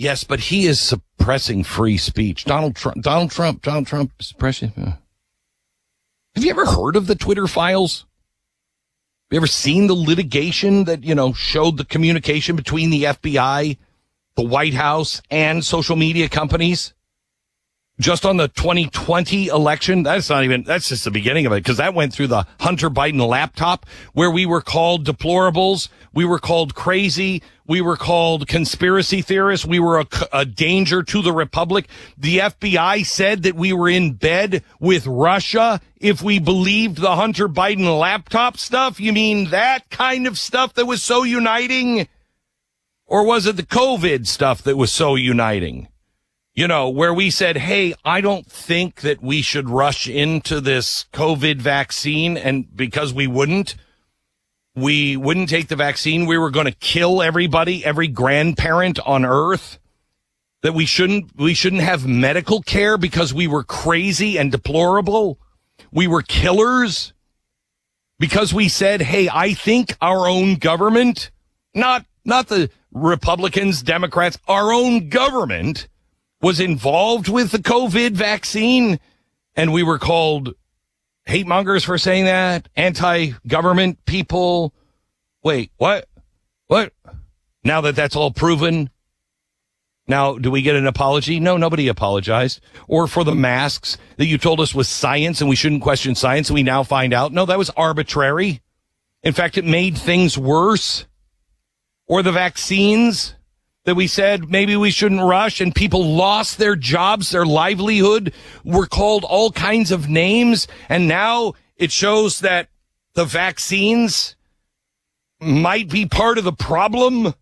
Yes, but he is suppressing free speech. Donald Trump suppressing. Have you ever heard of the Twitter files? Have you ever seen the litigation that, showed the communication between the FBI, the White House, and social media companies? Just on the 2020 election, that's just the beginning of it, because that went through the Hunter Biden laptop, where we were called deplorables, we were called crazy, we were called conspiracy theorists, we were a danger to the republic. The FBI said that we were in bed with Russia if we believed the Hunter Biden laptop stuff. You mean that kind of stuff that was so uniting? Or was it the COVID stuff that was so uniting? Where we said, hey, I don't think that we should rush into this COVID vaccine. And because we wouldn't take the vaccine. We were going to kill everybody, every grandparent on earth. That we shouldn't have medical care because we were crazy and deplorable. We were killers because we said, hey, I think our own government, not the Republicans, Democrats, our own government was involved with the COVID vaccine, and we were called hate mongers for saying that, anti-government people. Wait, what? Now that that's all proven, now do we get an apology? No, nobody apologized. Or for the masks that you told us was science and we shouldn't question science, and we now find out, no, that was arbitrary. In fact, it made things worse. Or the vaccines that we said maybe we shouldn't rush, and people lost their jobs, their livelihood, were called all kinds of names, and now it shows that the vaccines might be part of the problem.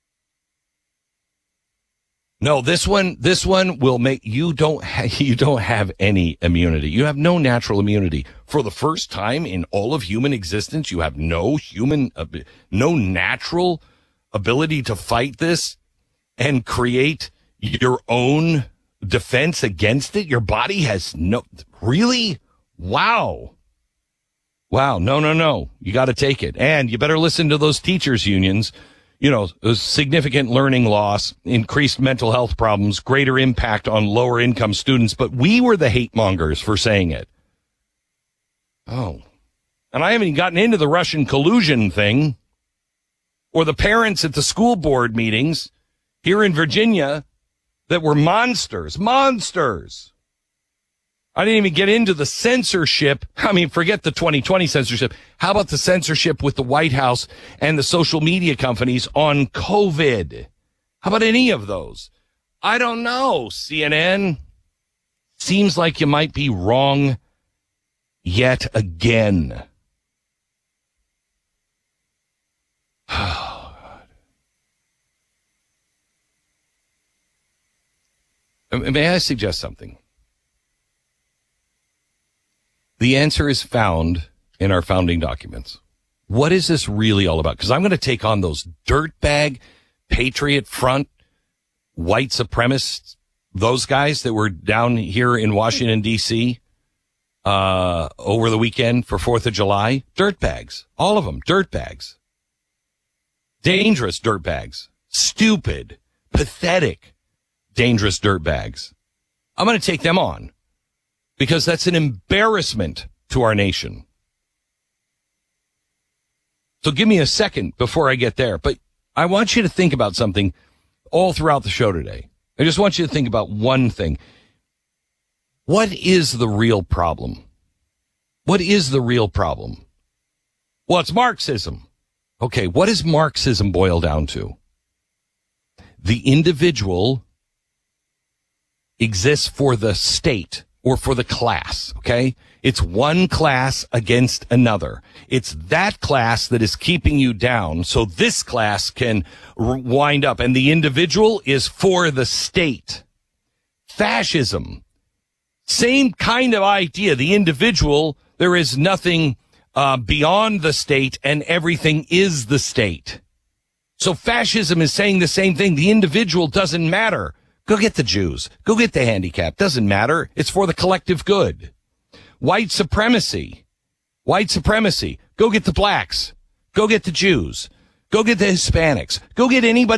No, this one will make you don't have any immunity. You have no natural immunity. For the first time in all of human existence, you have no natural ability to fight this and create your own defense against it. Your body has really? Wow. No. You got to take it. And you better listen to those teachers unions. Significant learning loss, increased mental health problems, greater impact on lower income students. But we were the hate mongers for saying it. Oh. And I haven't even gotten into the Russian collusion thing or the parents at the school board meetings here in Virginia that were monsters. I didn't even get into the censorship. I mean, forget the 2020 censorship. How about the censorship with the White House and the social media companies on COVID? How about any of those? I don't know, CNN. Seems like you might be wrong yet again. May I suggest something? The answer is found in our founding documents. What is this really all about? Because I'm going to take on those dirtbag, Patriot Front, white supremacists, those guys that were down here in Washington, D.C. Over the weekend for 4th of July. Dirtbags. All of them. Dirtbags. Dangerous dirtbags. Stupid. Pathetic. Dangerous dirtbags. I'm going to take them on because that's an embarrassment to our nation. So give me a second before I get there. But I want you to think about something all throughout the show today. I just want you to think about one thing. What is the real problem? What is the real problem? Well, it's Marxism. Okay, what does Marxism boil down to? The individual exists for the state or for the class, okay? It's one class against another. It's that class that is keeping you down so this class can wind up, and the individual is for the state. Fascism, same kind of idea. The individual, there is nothing beyond the state, and everything is the state. So fascism is saying the same thing. The individual doesn't matter. Go get the Jews. Go get the handicapped. Doesn't matter. It's for the collective good. White supremacy. Go get the blacks. Go get the Jews. Go get the Hispanics. Go get anybody